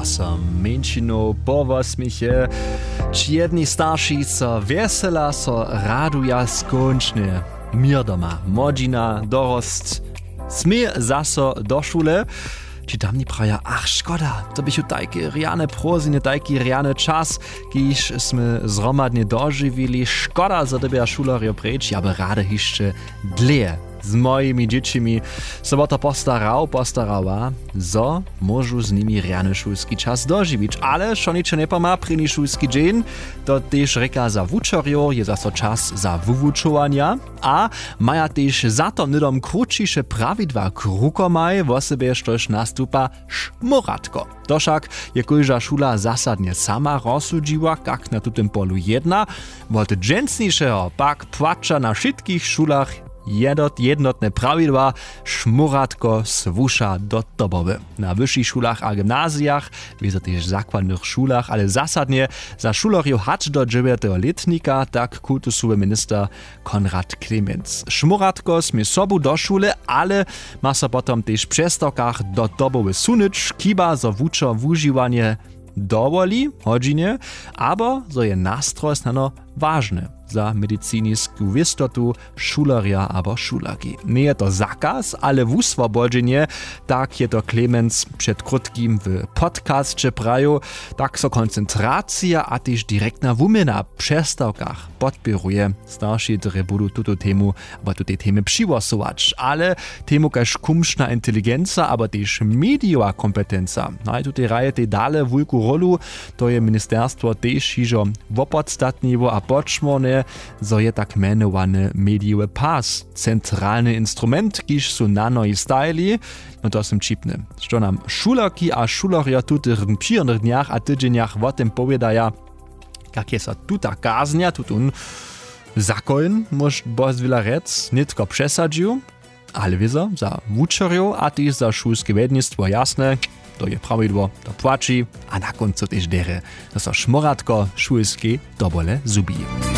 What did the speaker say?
so menšinu povosmiche, či jedni starší so vesela so raduja skončne. Mir doma, modžina, dorost, smie zaso do šule, či tam ni praja, škoda, to bych ju tajki riane prozine, tajki riane čas, kiž sme zromadne doživili, škoda za tebe šularjo preč, ja by rade hišče dlje. Z mojimi dziecimi sobota postarała, zo możu z nimi riany szulski czas dożywić. Ale šo niče nepama prini szulski dzień, to też reka za wučerjo je zaso czas za wuwučovania, a maja też za to nidom krótšiše prawidła krukomaj w osobie, štož nastupa šmoratko. Tošak je kojža šula zasadnie sama rozsudziła, jak na tutym polu jedna, wot dżęsniejszego pak płacza na wszystkich szulach jednotne prawidła, šmuratko swusza do tobowy. Na wyższych szulach a gimnazjach, wiedzą też zakładnych szulach, ale zasadnie za szulorju hacz do 9. letnika, tak kultusowy minister Konrad Clemens. Šmuratko smie sobu do szule, ale ma so potom też w przestawkach do tobowy sunyć, kiba za wuczo wużywanie dowoli, hodzinie, aber so je nastroj snano ważny za medicinisku wistotu šulerja abo šularki. Nie je to zakaz, ale wuswobodzenie, tak je to Clemens przed krótkim w podcastcie praju, tak so koncentracja a też direktna wumena w przestawkach podpieruje. Starsi budu tuto temu, abo tutej temy przywosować, ale temu kaž kumszna inteligencja, abo też mediowa kompetencja. No i tutej raje tej dale wulku rolu, to je ministerstwo też hižo wopodstatniwo a počmone, zo je tak menowany mediowy pas, centralny instrument, kiž su nano i stajli, no to sam čipny. Što nam šularki a šularja tutych pširnych dniach a tydzieniach o tym powiedaja, jak je sa tuta kaznia, tutun zakon, mož bozwila rec, nitko przesadził, ale wieso, za wučerjo a też za šulskie vednictwo jasne, to je prawidło, to płaci, a na końcu też dere, to so šmoratko šulskie dobole zubije.